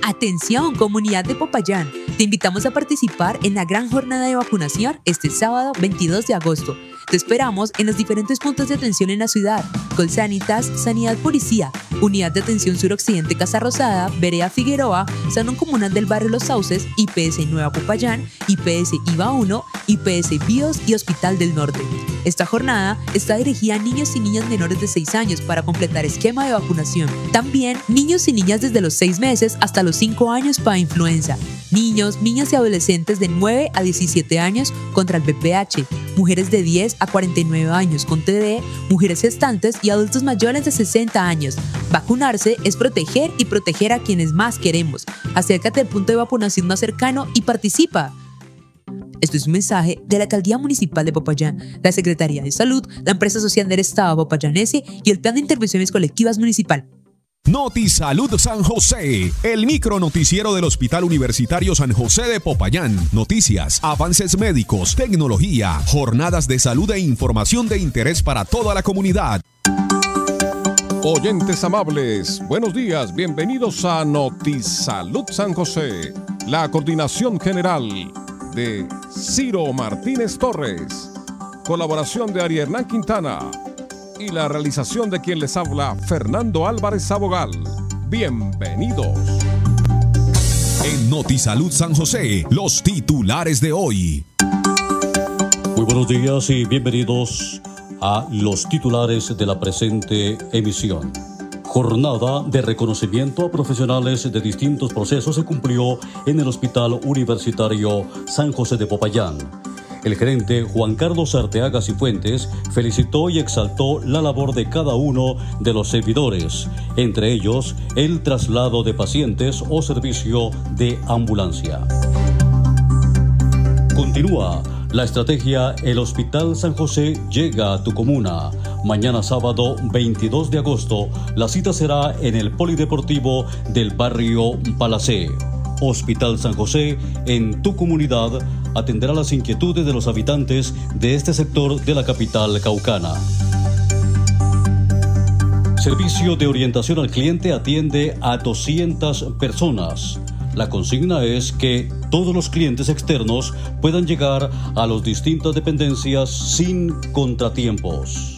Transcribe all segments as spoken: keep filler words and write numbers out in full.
Atención, comunidad de Popayán, te invitamos a participar en la gran jornada de vacunación este sábado veintidós de agosto. Te esperamos en los diferentes puntos de atención en la ciudad: Colsanitas, Sanidad Policía, Unidad de Atención Suroccidente Casa Rosada, Vereda Figueroa, Salón Comunal del Barrio Los Sauces, I P S Nueva Popayán, I P S I V A uno, I P S BIOS y Hospital del Norte. Esta jornada está dirigida a niños y niñas menores de seis años para completar esquema de vacunación. También niños y niñas desde los seis meses hasta los cinco años para influenza. Niños, niñas y adolescentes de nueve a diecisiete años contra el V P H. Mujeres de diez a cuarenta y nueve años con T D, mujeres gestantes y adultos mayores de sesenta años. Vacunarse es proteger y proteger a quienes más queremos. Acércate al punto de vacunación más cercano y participa. Esto es un mensaje de la Alcaldía Municipal de Popayán, la Secretaría de Salud, la Empresa Social del Estado Popayanense y el Plan de Intervenciones Colectivas Municipal. Notisalud San José, el micro noticiero del Hospital Universitario San José de Popayán. Noticias, avances médicos, tecnología, jornadas de salud e información de interés para toda la comunidad. Oyentes amables, buenos días, bienvenidos a Notisalud San José, la coordinación general de Ciro Martínez Torres, colaboración de Ari Hernán Quintana y la realización de quien les habla, Fernando Álvarez Sabogal. Bienvenidos. En Notisalud San José, los titulares de hoy. Muy buenos días y bienvenidos a los titulares de la presente emisión. Jornada de reconocimiento a profesionales de distintos procesos se cumplió en el Hospital Universitario San José de Popayán. El gerente Juan Carlos Arteaga Cifuentes felicitó y exaltó la labor de cada uno de los servidores, entre ellos el traslado de pacientes o servicio de ambulancia. Continúa la estrategia El Hospital San José llega a tu comuna. Mañana sábado veintidós de agosto, la cita será en el Polideportivo del barrio Palacé. Hospital San José, en tu comunidad, atenderá las inquietudes de los habitantes de este sector de la capital caucana. Servicio de orientación al cliente atiende a doscientas personas. La consigna es que todos los clientes externos puedan llegar a las distintas dependencias sin contratiempos.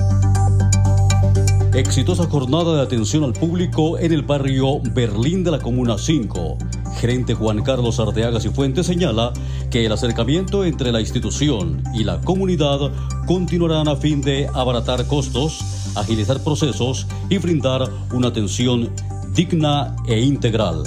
Exitosa jornada de atención al público en el barrio Berlín de la Comuna cinco. Gerente Juan Carlos Arteaga Cifuentes señala que el acercamiento entre la institución y la comunidad continuarán a fin de abaratar costos, agilizar procesos y brindar una atención digna e integral.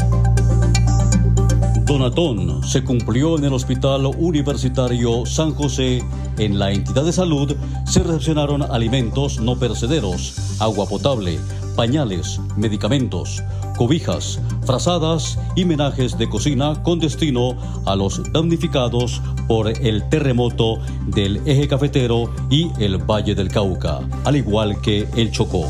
Donatón se cumplió en el Hospital Universitario San José. En la entidad de salud se recepcionaron alimentos no perecederos, agua potable, pañales, medicamentos, cobijas, frazadas y menajes de cocina con destino a los damnificados por el terremoto del Eje Cafetero y el Valle del Cauca, al igual que el Chocó.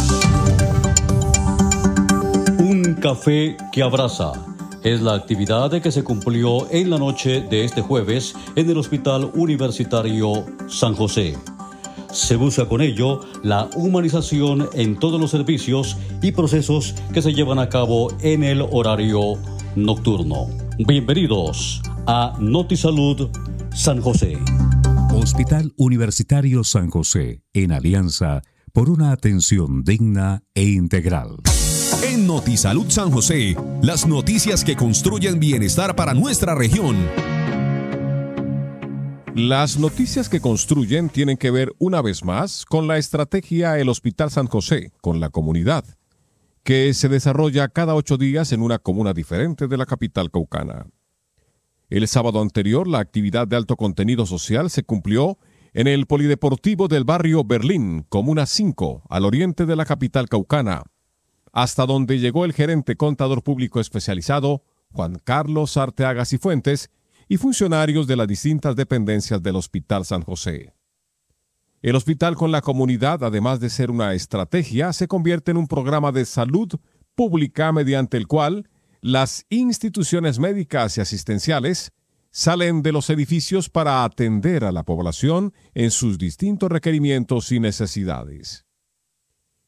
Un café que abraza es la actividad que se cumplió en la noche de este jueves en el Hospital Universitario San José. Se busca con ello la humanización en todos los servicios y procesos que se llevan a cabo en el horario nocturno. Bienvenidos a Notisalud San José. Hospital Universitario San José, en alianza por una atención digna e integral. En Notisalud San José, las noticias que construyen bienestar para nuestra región. Las noticias que construyen tienen que ver una vez más con la estrategia El Hospital San José, con la comunidad, que se desarrolla cada ocho días en una comuna diferente de la capital caucana. El sábado anterior, la actividad de alto contenido social se cumplió en el Polideportivo del barrio Berlín, Comuna cinco, al oriente de la capital caucana, hasta donde llegó el gerente contador público especializado, Juan Carlos Arteaga Cifuentes, y funcionarios de las distintas dependencias del Hospital San José. El hospital con la comunidad, además de ser una estrategia, se convierte en un programa de salud pública mediante el cual las instituciones médicas y asistenciales salen de los edificios para atender a la población en sus distintos requerimientos y necesidades.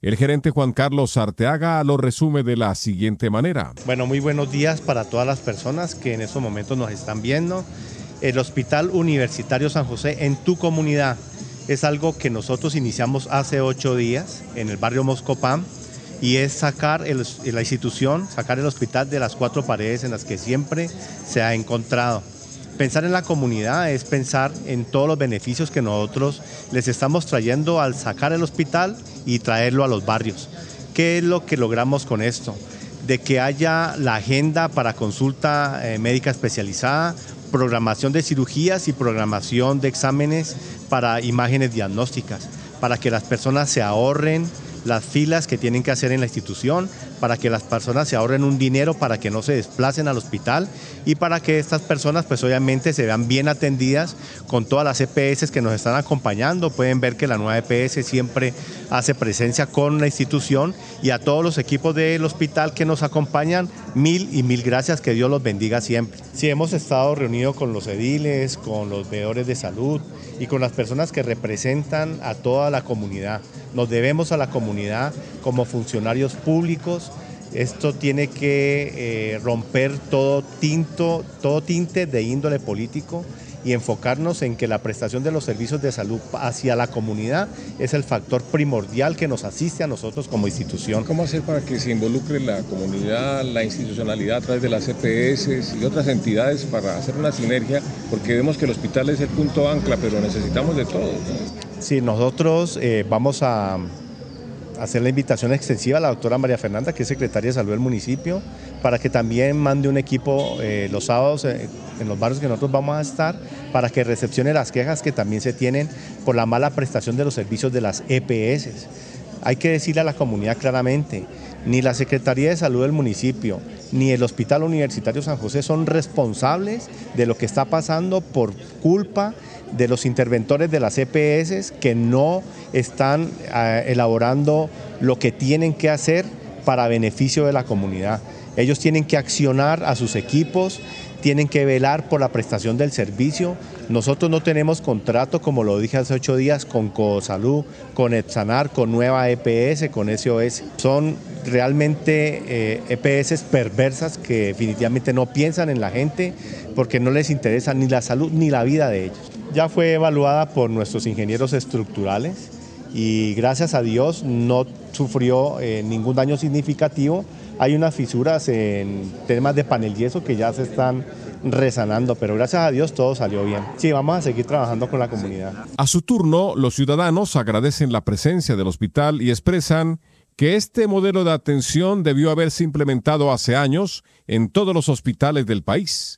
El gerente Juan Carlos Arteaga lo resume de la siguiente manera. Bueno, muy buenos días para todas las personas que en estos momentos nos están viendo. El Hospital Universitario San José en tu comunidad es algo que nosotros iniciamos hace ocho días en el barrio Moscopán, y es sacar el, la institución, sacar el hospital de las cuatro paredes en las que siempre se ha encontrado. Pensar en la comunidad es pensar en todos los beneficios que nosotros les estamos trayendo al sacar el hospital y traerlo a los barrios. ¿Qué es lo que logramos con esto? De que haya la agenda para consulta eh, médica especializada, programación de cirugías y programación de exámenes para imágenes diagnósticas, para que las personas se ahorren las filas que tienen que hacer en la institución, para que las personas se ahorren un dinero para que no se desplacen al hospital y para que estas personas pues obviamente se vean bien atendidas con todas las E P S que nos están acompañando. Pueden ver que la nueva E P S siempre hace presencia con la institución, y a todos los equipos del hospital que nos acompañan, mil y mil gracias, que Dios los bendiga siempre. Sí, hemos estado reunidos con los ediles, con los veedores de salud y con las personas que representan a toda la comunidad. Nos debemos a la comunidad como funcionarios públicos. Esto tiene que eh, romper todo, tinto, todo tinte de índole político y enfocarnos en que la prestación de los servicios de salud hacia la comunidad es el factor primordial que nos asiste a nosotros como institución. ¿Cómo hacer para que se involucre la comunidad, la institucionalidad a través de las E P S y otras entidades para hacer una sinergia? Porque vemos que el hospital es el punto ancla, pero necesitamos de todo, ¿no? Sí, nosotros eh, vamos a hacer la invitación extensiva a la doctora María Fernanda, que es secretaria de salud del municipio, para que también mande un equipo eh, los sábados eh, en los barrios que nosotros vamos a estar, para que recepcione las quejas que también se tienen por la mala prestación de los servicios de las E P S. Hay que decirle a la comunidad claramente, ni la Secretaría de Salud del municipio, ni el Hospital Universitario San José son responsables de lo que está pasando por culpa de los interventores de las E P S que no están eh, elaborando lo que tienen que hacer para beneficio de la comunidad. Ellos tienen que accionar a sus equipos, tienen que velar por la prestación del servicio. Nosotros no tenemos contrato, como lo dije hace ocho días, con Cosalud, con Epsanar, con Nueva E P S, con S O S. Son realmente eh, E P S perversas que definitivamente no piensan en la gente porque no les interesa ni la salud ni la vida de ellos. Ya fue evaluada por nuestros ingenieros estructurales y gracias a Dios no sufrió eh, ningún daño significativo. Hay unas fisuras en temas de panel yeso que ya se están resanando, pero gracias a Dios todo salió bien. Sí, vamos a seguir trabajando con la comunidad. A su turno, los ciudadanos agradecen la presencia del hospital y expresan que este modelo de atención debió haberse implementado hace años en todos los hospitales del país,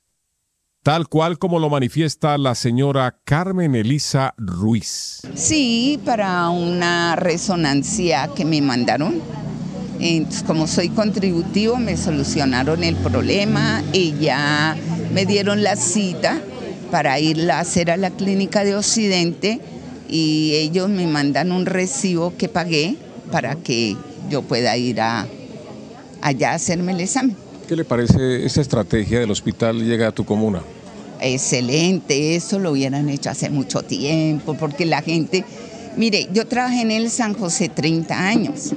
tal cual como lo manifiesta la señora Carmen Elisa Ruiz. Sí, para una resonancia que me mandaron. Entonces, como soy contributivo, me solucionaron el problema y ya me dieron la cita para ir a hacer a la clínica de Occidente y ellos me mandan un recibo que pagué para que yo pueda ir a, allá a hacerme el examen. ¿Qué le parece esa estrategia del hospital Llega a tu Comuna? Excelente, eso lo hubieran hecho hace mucho tiempo, porque la gente, mire, yo trabajé en el San José treinta años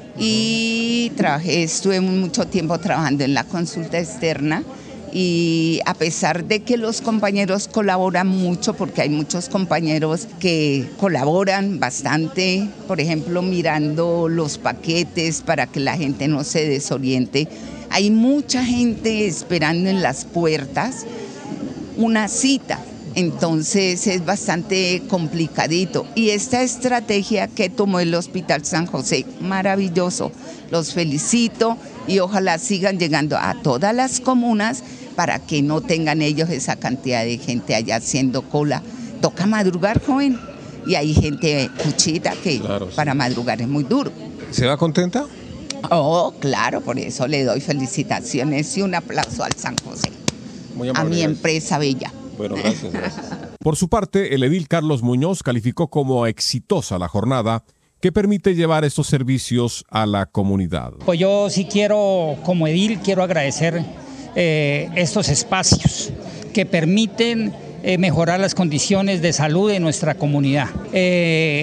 y trabajé, estuve mucho tiempo trabajando en la consulta externa y a pesar de que los compañeros colaboran mucho, porque hay muchos compañeros que colaboran bastante, por ejemplo, mirando los paquetes para que la gente no se desoriente, hay mucha gente esperando en las puertas una cita, entonces es bastante complicadito. Y esta estrategia que tomó el Hospital San José, maravilloso, los felicito y ojalá sigan llegando a todas las comunas para que no tengan ellos esa cantidad de gente allá haciendo cola. Toca madrugar, joven, y hay gente cuchita que claro, para sí. madrugar es muy duro. ¿Se va contenta? Oh, claro, por eso le doy felicitaciones y un aplauso al San José. Muy amable, a mi gracias. Empresa bella. Bueno, gracias, gracias. Por su parte, el edil Carlos Muñoz calificó como exitosa la jornada que permite llevar estos servicios a la comunidad. Pues yo sí quiero, como edil, quiero agradecer eh, estos espacios que permiten eh, mejorar las condiciones de salud de nuestra comunidad. Eh,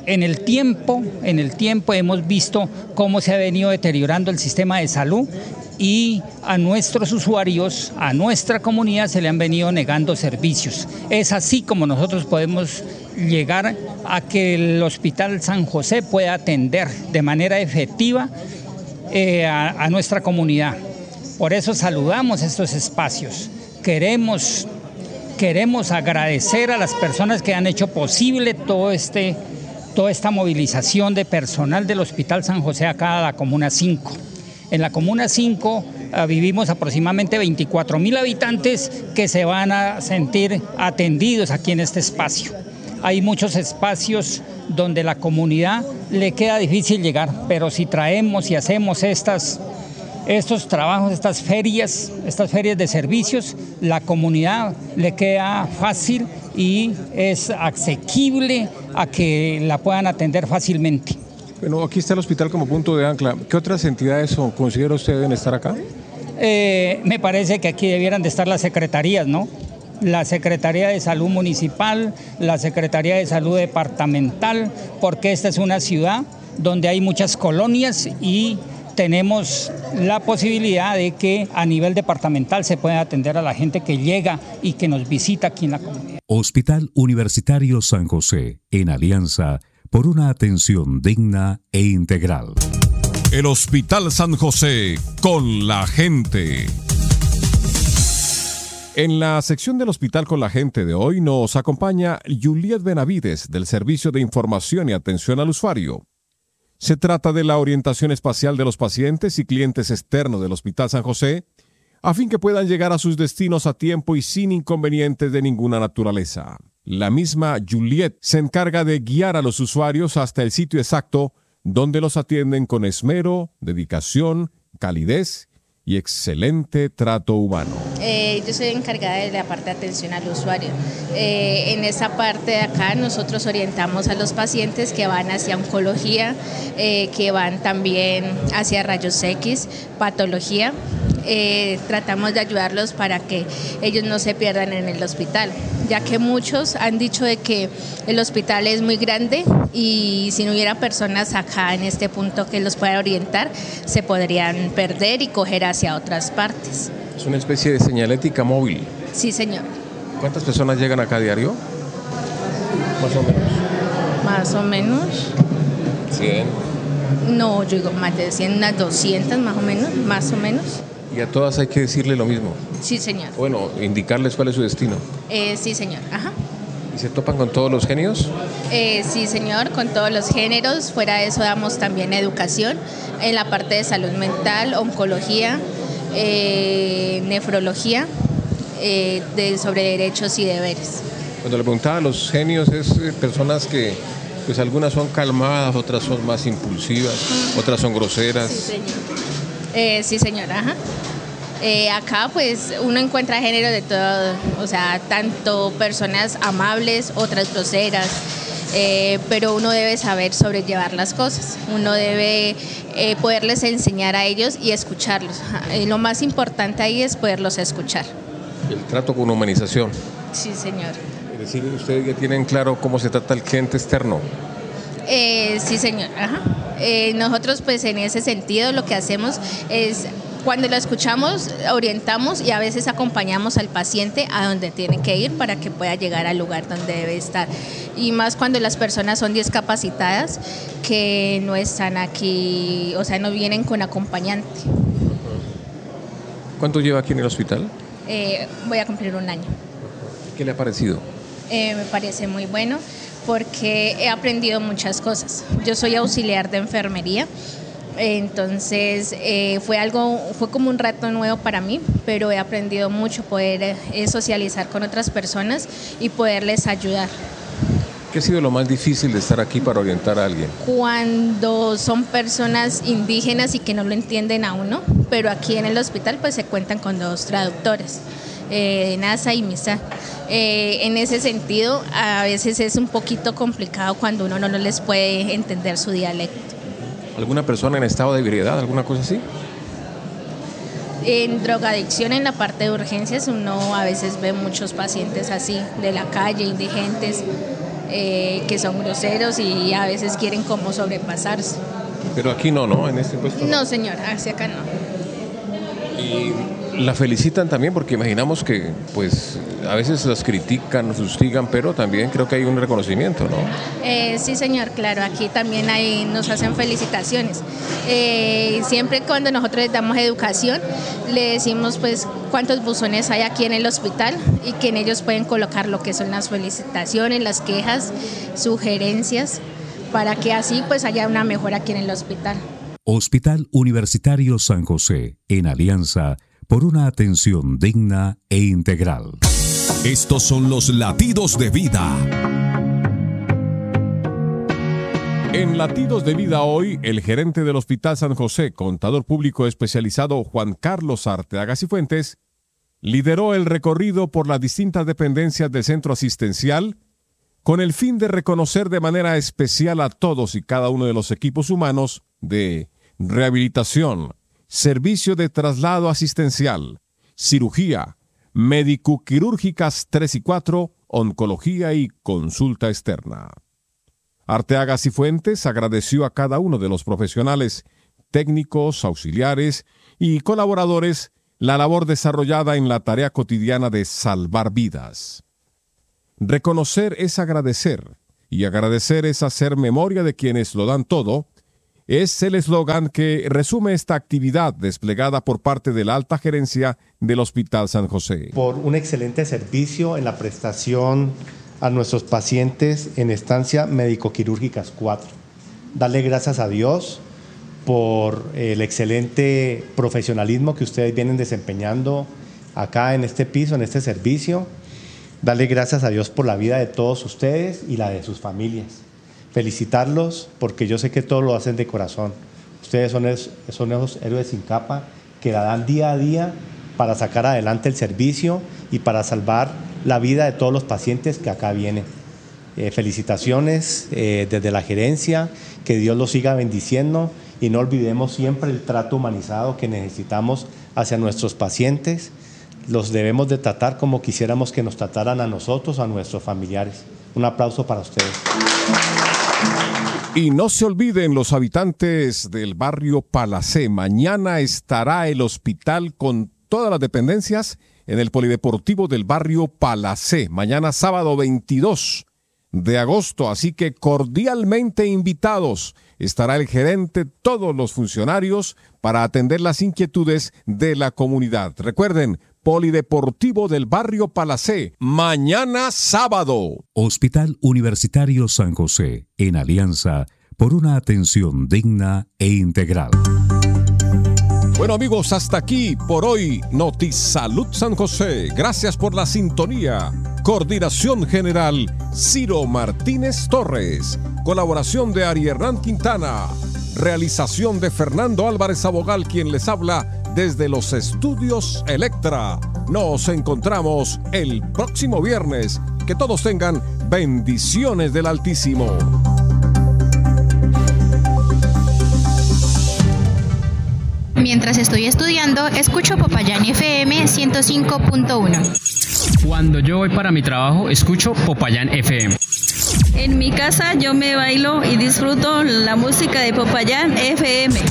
en el tiempo, en el tiempo hemos visto cómo se ha venido deteriorando el sistema de salud y a nuestros usuarios, a nuestra comunidad se le han venido negando servicios. Es así como nosotros podemos llegar a que el Hospital San José pueda atender de manera efectiva eh, a, a nuestra comunidad. Por eso saludamos estos espacios. Queremos, queremos agradecer a las personas que han hecho posible todo este, toda esta movilización de personal del Hospital San José acá a la Comuna cinco. En la Comuna cinco uh, vivimos aproximadamente veinticuatro mil habitantes que se van a sentir atendidos aquí en este espacio. Hay muchos espacios donde la comunidad le queda difícil llegar, pero si traemos y hacemos estas, estos trabajos, estas ferias, estas ferias de servicios, la comunidad le queda fácil y es asequible a que la puedan atender fácilmente. Bueno, aquí está el hospital como punto de ancla. ¿Qué otras entidades o considera usted deben estar acá? Eh, me parece que aquí debieran de estar las secretarías, ¿no? La Secretaría de Salud Municipal, la Secretaría de Salud Departamental, porque esta es una ciudad donde hay muchas colonias y tenemos la posibilidad de que a nivel departamental se pueda atender a la gente que llega y que nos visita aquí en la comunidad. Hospital Universitario San José, en alianza por una atención digna e integral. El Hospital San José, con la gente. En la sección del Hospital con la gente de hoy nos acompaña Juliet Benavides del Servicio de Información y Atención al Usuario. Se trata de la orientación espacial de los pacientes y clientes externos del Hospital San José a fin que puedan llegar a sus destinos a tiempo y sin inconvenientes de ninguna naturaleza. La misma Juliet se encarga de guiar a los usuarios hasta el sitio exacto donde los atienden con esmero, dedicación, calidez y excelente trato humano. Eh, yo soy encargada de la parte de atención al usuario. Eh, en esa parte de acá nosotros orientamos a los pacientes que van hacia oncología, eh, que van también hacia rayos X, patología. Eh, tratamos de ayudarlos para que ellos no se pierdan en el hospital, ya que muchos han dicho de que el hospital es muy grande y si no hubiera personas acá en este punto que los puedan orientar, se podrían perder y coger hacia otras partes. Es una especie de señalética móvil. Sí, señor. ¿Cuántas personas llegan acá a diario? Más o menos. Más o menos. cien. No, yo digo más de cien, unas doscientas más o menos, más o menos. Y a todas hay que decirle lo mismo. Sí, señor. Bueno, indicarles cuál es su destino. Eh, sí, señor. Ajá. ¿Y se topan con todos los genios? Eh, sí, señor, con todos los géneros. Fuera de eso damos también educación en la parte de salud mental, oncología, eh, nefrología, eh, de, sobre derechos y deberes. Cuando le preguntaba a los genios es eh, personas que, pues algunas son calmadas, otras son más impulsivas, uh-huh. otras son groseras. Sí, señor. Eh, sí, señor, ajá. Eh, acá pues uno encuentra género de todo, o sea, tanto personas amables, otras groseras, eh, pero uno debe saber sobrellevar las cosas, uno debe eh, poderles enseñar a ellos y escucharlos. Eh, lo más importante ahí es poderlos escuchar. El trato con humanización. Sí, señor. Es decir, ustedes ya tienen claro cómo se trata el cliente externo. Eh, sí, señor, ajá. Eh, nosotros pues en ese sentido lo que hacemos es cuando lo escuchamos, orientamos y a veces acompañamos al paciente a donde tiene que ir para que pueda llegar al lugar donde debe estar. Y más cuando las personas son discapacitadas que no están aquí, o sea, no vienen con acompañante. ¿Cuánto lleva aquí en el hospital? Eh, voy a cumplir un año. ¿Qué le ha parecido? Eh, me parece muy bueno porque he aprendido muchas cosas. Yo soy auxiliar de enfermería. Entonces eh, fue algo, fue como un reto nuevo para mí, pero he aprendido mucho, poder eh, socializar con otras personas y poderles ayudar. ¿Qué ha sido lo más difícil de estar aquí para orientar a alguien? Cuando son personas indígenas y que no lo entienden a uno, pero aquí en el hospital pues se cuentan con dos traductores, eh, Nasa y Misa. Eh, en ese sentido a veces es un poquito complicado cuando uno no, no les puede entender su dialecto. ¿Alguna persona en estado de ebriedad, alguna cosa así? En drogadicción, en la parte de urgencias, uno a veces ve muchos pacientes así, de la calle, indigentes. eh, que son groseros y a veces quieren como sobrepasarse. Pero aquí no, ¿no? En este puesto. No, señor, hacia acá no. Y la felicitan también porque imaginamos que pues a veces las critican, los fustigan, pero también creo que hay un reconocimiento, ¿no? Eh, sí, señor, claro, aquí también hay, nos hacen felicitaciones. Eh, siempre cuando nosotros les damos educación, le decimos pues cuántos buzones hay aquí en el hospital y que en ellos pueden colocar lo que son las felicitaciones, las quejas, sugerencias, para que así pues haya una mejora aquí en el hospital. Hospital Universitario San José, en alianza por una atención digna e integral. Estos son los latidos de vida. En Latidos de Vida hoy, el gerente del Hospital San José, contador público especializado Juan Carlos Arteaga Cifuentes, lideró el recorrido por las distintas dependencias del centro asistencial con el fin de reconocer de manera especial a todos y cada uno de los equipos humanos de rehabilitación, servicio de traslado asistencial, cirugía, médico-quirúrgicas tres y cuatro, oncología y consulta externa. Arteaga Cifuentes agradeció a cada uno de los profesionales, técnicos, auxiliares y colaboradores la labor desarrollada en la tarea cotidiana de salvar vidas. Reconocer es agradecer, y agradecer es hacer memoria de quienes lo dan todo, es el eslogan que resume esta actividad desplegada por parte de la alta gerencia del Hospital San José. Por un excelente servicio en la prestación a nuestros pacientes en estancia médico-quirúrgicas cuatro. Darle gracias a Dios por el excelente profesionalismo que ustedes vienen desempeñando acá en este piso, en este servicio. Darle gracias a Dios por la vida de todos ustedes y la de sus familias. Felicitarlos porque yo sé que todos lo hacen de corazón. Ustedes son, es, son esos héroes sin capa que la dan día a día para sacar adelante el servicio y para salvar la vida de todos los pacientes que acá vienen. Eh, felicitaciones eh, desde la gerencia, que Dios los siga bendiciendo y no olvidemos siempre el trato humanizado que necesitamos hacia nuestros pacientes. Los debemos de tratar como quisiéramos que nos trataran a nosotros, a nuestros familiares. Un aplauso para ustedes. Y no se olviden los habitantes del barrio Palacé, mañana estará el hospital con todas las dependencias en el polideportivo del barrio Palacé, mañana sábado veintidós de agosto, así que cordialmente invitados. Estará el gerente, todos los funcionarios para atender las inquietudes de la comunidad. Recuerden, polideportivo del barrio Palacé, mañana sábado. Hospital Universitario San José, en alianza por una atención digna e integral. Bueno amigos, hasta aquí por hoy Notisalud San José. Gracias por la sintonía. Coordinación General Ciro Martínez Torres. Colaboración de Ari Hernán Quintana. Realización de Fernando Álvarez Abogal, quien les habla desde los estudios Electra. Nos encontramos el próximo viernes. Que todos tengan bendiciones del Altísimo. Mientras estoy estudiando, escucho Popayán F M ciento cinco punto uno. Cuando yo voy para mi trabajo, escucho Popayán F M. En mi casa yo me bailo y disfruto la música de Popayán F M.